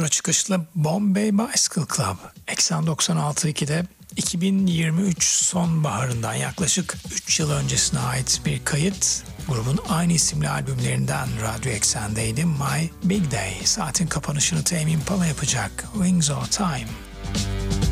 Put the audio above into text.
sonra çıkışlı Bombay Bicycle Club. Eksen 96.2'de 2023 sonbaharından yaklaşık 3 yıl öncesine ait bir kayıt. Grubun aynı isimli albümlerinden Radyo Eksen'deydi. My Big Day. Saatin kapanışını Tame Impala yapacak. Wings of Time.